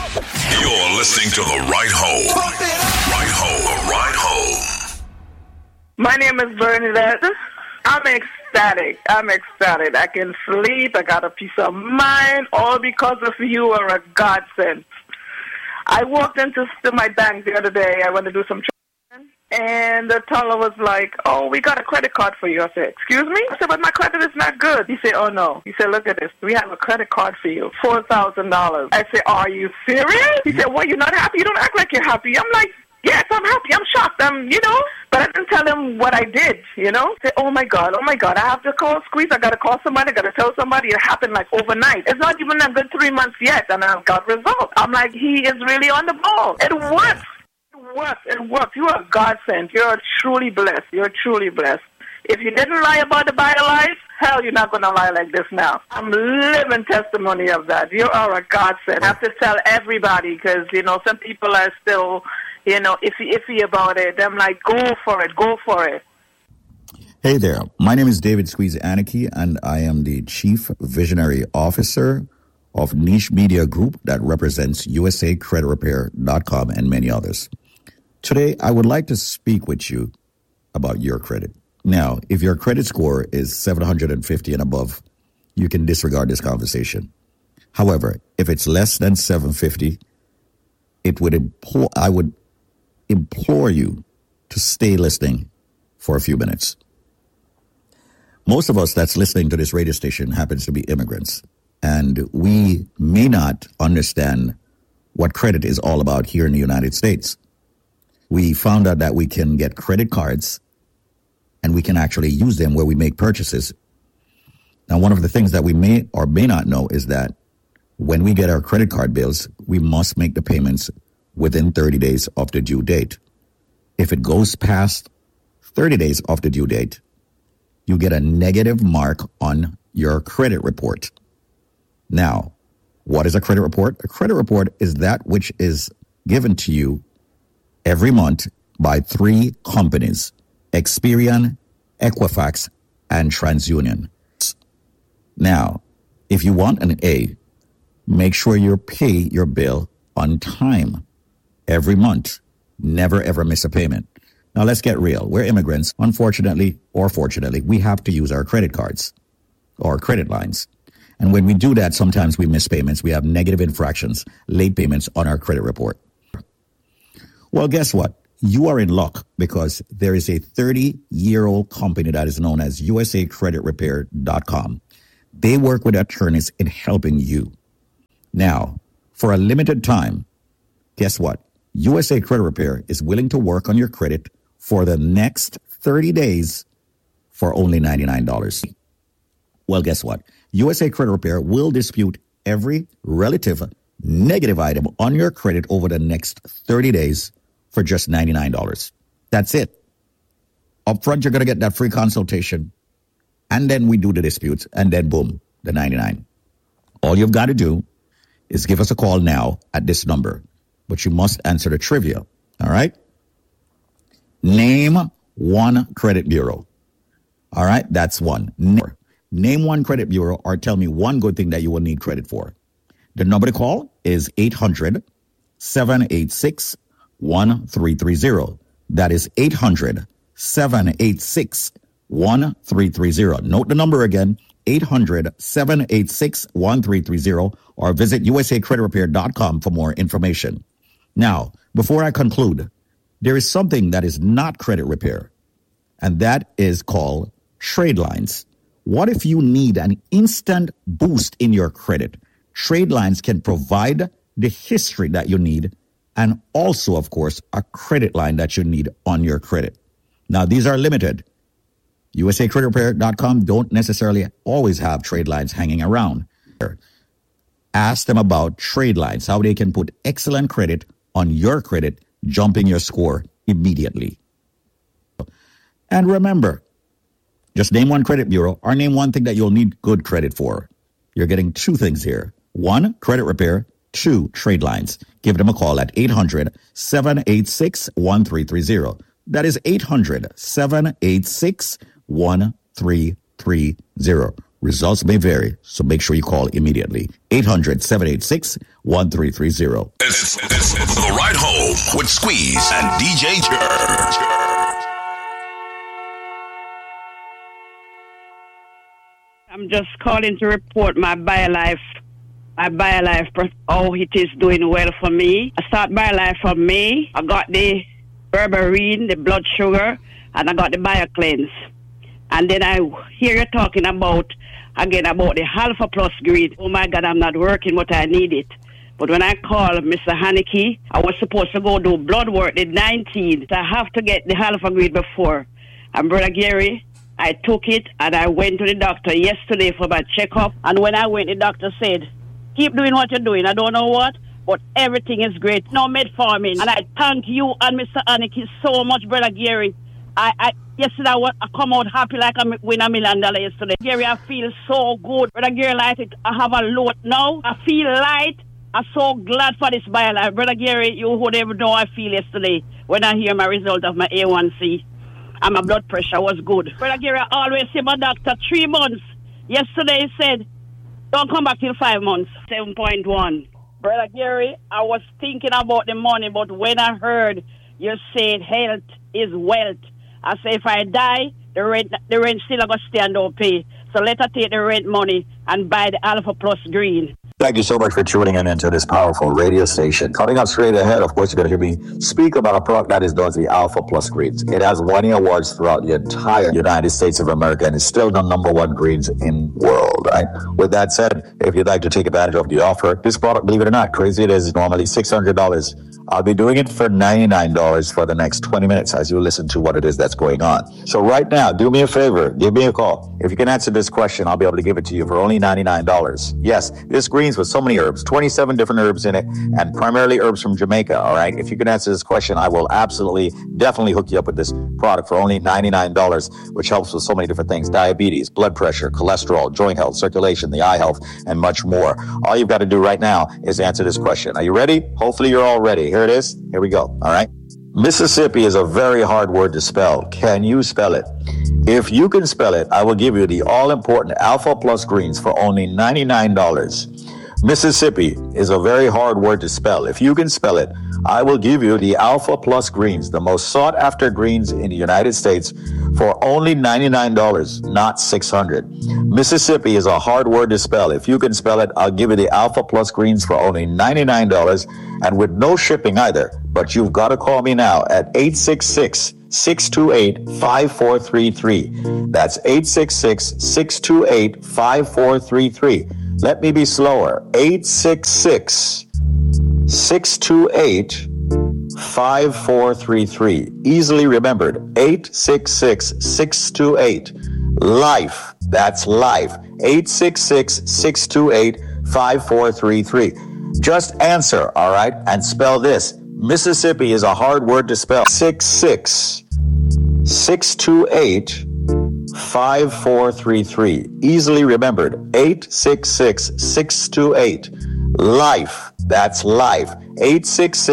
You're listening to The Ride Home. Ride Home. The Ride Home. My name is Bernadette. I'm ecstatic. I can sleep. I got a peace of mind, all because of you are a godsend. I walked into my bank the other day. I went to do some trading, and the teller was like, "Oh, we got a credit card for you." I said, "Excuse me?" I said, "But my credit is not good." He said, "Oh, no." He said, "Look at this. We have a credit card for you, $4,000. I said, "Are you serious?" He said, "Well, you're not happy? You don't act like you're happy." I'm like, "Yes, I'm happy. I'm shocked. But I didn't tell him what I did, Say, oh my God. I have to call Squeeze. I got to call somebody. I got to tell somebody. It happened like overnight. It's not even a good 3 months yet, and I've got results. I'm like, he is really on the ball. It works. It works. You are a godsend. You're truly blessed. If you didn't lie about the BioLife, hell, you're not going to lie like this now. I'm living testimony of that. You are a godsend. I have to tell everybody because, some people are still, iffy about it. I'm like, go for it. Hey there. My name is David Squeeze Anarchy, and I am the Chief Visionary Officer of Niche Media Group that represents USACreditRepair.com and many others. Today, I would like to speak with you about your credit. Now, if your credit score is 750 and above, you can disregard this conversation. However, if it's less than 750, I would implore you to stay listening for a few minutes. Most of us that's listening to this radio station happens to be immigrants, and we may not understand what credit is all about here in the United States. We found out that we can get credit cards and we can actually use them where we make purchases. Now, one of the things that we may or may not know is that when we get our credit card bills, we must make the payments within 30 days of the due date. If it goes past 30 days of the due date, you get a negative mark on your credit report. Now, what is a credit report? A credit report is that which is given to you every month by 3 companies: Experian, Equifax, and TransUnion. Now, if you want an A, make sure you pay your bill on time every month. Never, ever miss a payment. Now, let's get real. We're immigrants. Unfortunately or fortunately, we have to use our credit cards or credit lines. And when we do that, sometimes we miss payments. We have negative infractions, late payments on our credit report. Well, guess what? You are in luck because there is a 30-year-old company that is known as USACreditRepair.com. They work with attorneys in helping you. Now, for a limited time, guess what? USA Credit Repair is willing to work on your credit for the next 30 days for only $99. Well, guess what? USA Credit Repair will dispute every relative negative item on your credit over the next 30 days for just $99. That's it. Up front, you're going to get that free consultation, and then we do the disputes, and then boom, the $99. All you've got to do is give us a call now at this number, but you must answer the trivia, all right? Name one credit bureau. All right, that's one. Name one credit bureau or tell me one good thing that you will need credit for. The number to call is 800-786-1330. That is 800-786-1330. Note the number again, 800-786-1330, or visit USACreditRepair.com for more information. Now, before I conclude, there is something that is not credit repair, and that is called trade lines. What if you need an instant boost in your credit? Trade lines can provide the history that you need and also, of course, a credit line that you need on your credit. Now, these are limited. USACreditRepair.com don't necessarily always have trade lines hanging around. Ask them about trade lines, how they can put excellent credit on your credit, jumping your score immediately. And remember, just name one credit bureau or name one thing that you'll need good credit for. You're getting 2 things here. 1, credit repair. 2, trade lines. Give them a call at 800-786-1330. That is 800-786-1330. Results may vary, so make sure you call immediately. 800-786-1330. It's the ride home with Squeeze and DJ Church. I'm just calling to report my BioLife. My BioLife, how it is doing well for me. I start BioLife from May. I got the berberine, the blood sugar, and I got the BioCleanse. And then I hear you talking about the Alpha Plus Green. Oh my God, I'm not working, but I need it. But when I called Mr. Haneke, I was supposed to go do blood work the 19th. I have to get the Alpha Green before. And Brother Gary, I took it and I went to the doctor yesterday for my checkup. And when I went, the doctor said, keep doing what you're doing. I don't know what, but everything is great. No metformin. And I thank you and Mr. Haneke so much, Brother Gary. Yesterday, I come out happy like I win $1 million yesterday. Gary, I feel so good. Brother Gary, like I have a load now. I feel light. I'm so glad for this BioLife. Brother Gary, you would ever know I feel yesterday when I hear my result of my A1C. And my blood pressure was good. Brother Gary, I always see my doctor 3 months. Yesterday he said, don't come back till 5 months. 7.1. Brother Gary, I was thinking about the money, but when I heard you said health is wealth, I say if I die, the rent still going to stay and don't pay. So let her take the rent money and buy the Alpha Plus Green. Thank you so much for tuning in into this powerful radio station. Coming up straight ahead, of course, you're going to hear me speak about a product that is known as the Alpha Plus Greens. It has winning awards throughout the entire United States of America and is still the #1 greens in the world, right? With that said, if you'd like to take advantage of the offer, this product, believe it or not, crazy it is normally $600. I'll be doing it for $99 for the next 20 minutes as you listen to what it is that's going on. So right now, do me a favor, give me a call. If you can answer this question, I'll be able to give it to you for only $99. Yes, this greens with so many herbs, 27 different herbs in it, and primarily herbs from Jamaica, all right? If you can answer this question, I will definitely hook you up with this product for only $99, which helps with so many different things: diabetes, blood pressure, cholesterol, joint health, circulation, the eye health, and much more. All you've got to do right now is answer this question. Are you ready? Hopefully you're all ready. Here it is. Here we go. All right. Mississippi is a very hard word to spell. Can you spell it? If you can spell it, I will give you the all-important Alpha Plus Greens for only $99. Mississippi is a very hard word to spell. If you can spell it, I will give you the Alpha Plus Greens, the most sought-after greens in the United States, for only $99, not $600. Mississippi is a hard word to spell. If you can spell it, I'll give you the Alpha Plus Greens for only $99 and with no shipping either. But you've got to call me now at 866-628-5433. That's 866-628-5433. Let me be slower. 866-628-5433. Easily remembered. 866-628-LIFE. That's life. 866-628-5433. Just answer, all right? And spell this. Mississippi is a hard word to spell. 866-628-5433. Easily remembered. 866-628-LIFE. That's life. 866